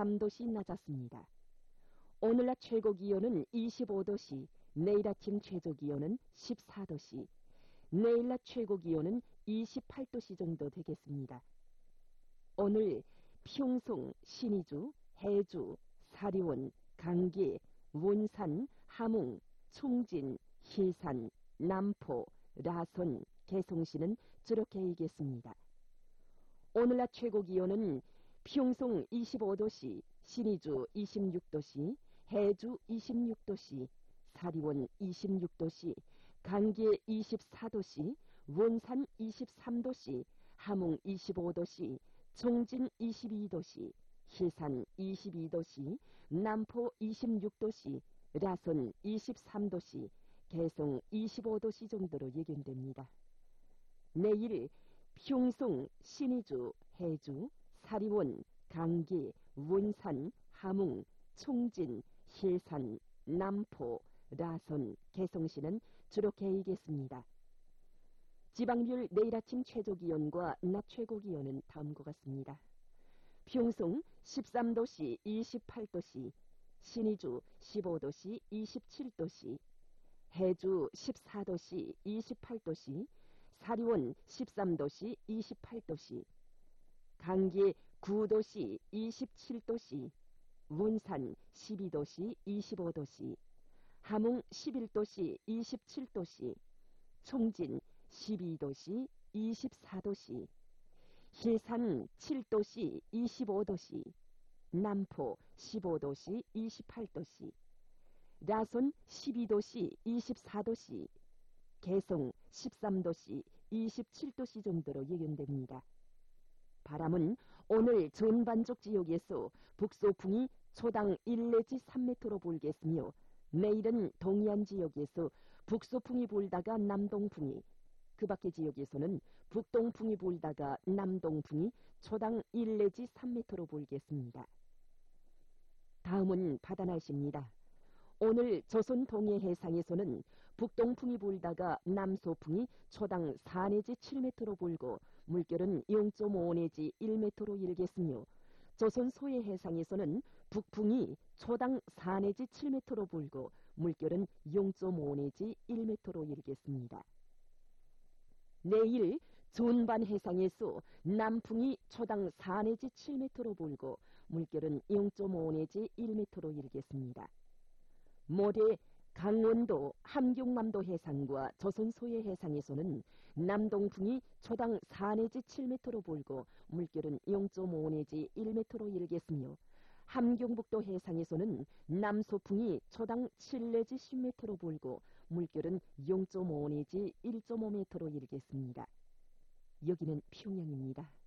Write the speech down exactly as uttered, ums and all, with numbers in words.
삼 도씨 낮았습니다. 오늘 낮 최고 기온은 이십오 도씨, 내일 아침 최저 기온은 십사 도씨, 내일 낮 최고 기온은 이십팔 도씨 정도 되겠습니다. 오늘 평송, 신의주, 해주, 사리원, 강계, 원산, 함흥, 총진, 힐산, 남포, 라선, 개송시는 저렇게 이겠습니다. 오늘 낮 최고 기온은 평송 이십오 도씨, 신의주 이십육 도씨, 해주 이십육 도씨, 사리원 이십육 도씨, 강계 이십사 도씨, 원산 이십삼 도씨, 함흥 이십오 도씨, 총진 이십이 도씨, 힐산 이십이 도씨, 남포 이십육 도씨, 라선 이십삼 도씨, 개송 이십오 도씨 정도로 예견됩니다. 내일 평송, 신의주, 해주, 사리원, 강계, 원산, 함흥, 총진, 힐산, 남포, 라선, 개송시는 저렇게 이겠습니다. 지방별 내일 아침 최저기온과 낮 최고기온은 다음과 같습니다. 평송 십삼 도씨, 이십팔 도씨, 신의주 십오 도씨, 이십칠 도씨, 해주 십사 도씨, 이십팔 도씨, 사리원 십삼 도씨, 이십팔 도씨, 강계 구 도씨, 이십칠 도씨, 원산 십이 도씨, 이십오 도씨, 함흥 십일 도씨, 이십칠 도씨, 총진 십이 도씨, 이십사 도씨, 힐산 칠 도씨, 이십오 도씨, 남포 십오 도씨, 이십팔 도씨, 라손 십이 도씨, 이십사 도씨, 개송 십삼 도씨, 이십칠 도씨 정도로 예견됩니다. 바람은 오늘 전반적 지역에서 북소풍이 초당 일 내지 삼 미터로 불겠으며 내일은 동해안 지역에서 북소풍이 불다가 남동풍이, 그 밖의 지역에서는 북동풍이 불다가 남동풍이 초당 일 내지 삼 미터로 불겠습니다. 다음은 바다 날씨입니다. 오늘 조선 동해 해상에서는 북동풍이 불다가 남소풍이 초당 사 내지 칠 미터로 불고 물결은 영 점 오 내지 일 미터로 일겠으며 조선 소해 해상에서는 북풍이 초당 사 내지 칠 미터로 불고 물결은 영 점 오 내지 일 미터로 일겠습니다. 내일 전반 해상에서 남풍이 초당 사 내지 칠 미터로 불고 물결은 영 점 오 내지 일 미터로 일겠습니다. 모레 강원도, 함경남도 해상과 조선 소해 해상에서는 남동풍이 초당 사 내지 칠 미터로 불고 물결은 영 점 오 내지 일 미터로 일겠으며 함경북도 해상에서는 남소풍이 초당 칠 내지 십 미터로 불고 물결은 영 점 오 내지 일 점 오 미터로 일겠습니다. 여기는 평양입니다.